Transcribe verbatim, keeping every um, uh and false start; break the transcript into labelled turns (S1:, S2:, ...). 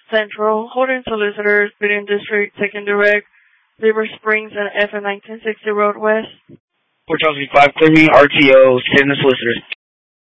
S1: Central, Holden Solicitors, Bidding District, Taking Direct, River Springs, and F M nineteen sixty Road West.
S2: four thousand five, clear me, R T O, Stanton Solicitors.